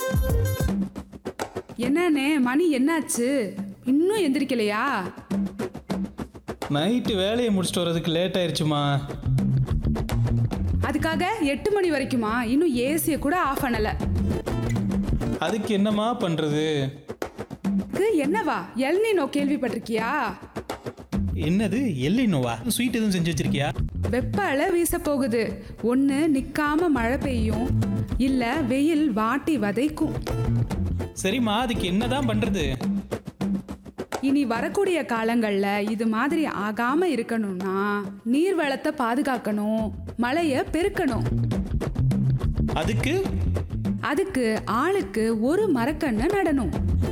என்னண்ணே மணி என்னாச்சு? இன்னும் எந்திரிக்கலையா? நைட்டு வேலையை முடிச்சுட்டு வர்றதுக்கு லேட் ஆயிடுச்சுமா. அதுக்காக 8 மணி வரைக்குமா? இன்னும் ஏசியை கூட ஆஃப் பண்ணல. அதுக்கு என்னம்மா பண்றது? என்னவா? எல்னினோ கேள்விப்பட்டிருக்கியா? என்னது எல்லினோவா? ஸ்வீட் எதுவும் செஞ்சு வச்சிருக்கியா? வெப்ப அலை வீச போகுது. ஒன்று நிற்காம மழை பெய்யும், இல்லை வெயில் வாட்டி வதைக்கும். சரிம்மா, அதுக்கு என்னதான் பண்றது? இனி வரக்கூடிய காலங்களில் இது மாதிரி ஆகாம இருக்கணும்னா நீர் வளத்தை பாதுகாக்கணும், மழையை பெருக்கணும். அதுக்கு ஆளுக்கு ஒரு மரக்கண்ணை நடணும்.